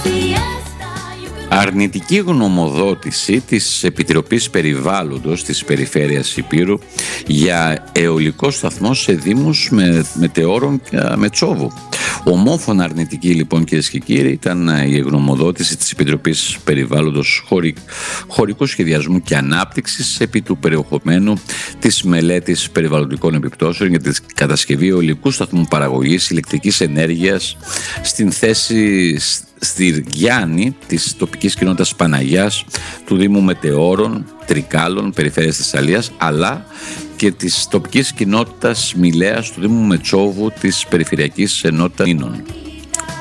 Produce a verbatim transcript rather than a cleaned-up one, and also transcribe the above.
Αρνητική γνωμοδότηση της Επιτροπής Περιβάλλοντος της Περιφέρειας Ηπείρου για αιωλικό σταθμό σε δήμους με μετεώρων και Μετσόβου. Ομόφωνα αρνητική λοιπόν, κυρίες και κύριοι, ήταν η γνωμοδότηση της Επιτροπής Περιβάλλοντος χωρι... Χωρικού Σχεδιασμού και Ανάπτυξης επί του περιεχομένου της μελέτης περιβαλλοντικών επιπτώσεων για την κατασκευή αιωλικού σταθμού παραγωγής ηλεκτρικής ενέργειας στην θέση στη Γιάννη της τοπικής κοινότητας Παναγιάς του Δήμου Μετεώρων, Τρικάλων, Περιφέρειας Θεσσαλίας, αλλά και της τοπικής κοινότητας Μηλέας του Δήμου Μετσόβου της Περιφερειακής Ενότητας Νίνων.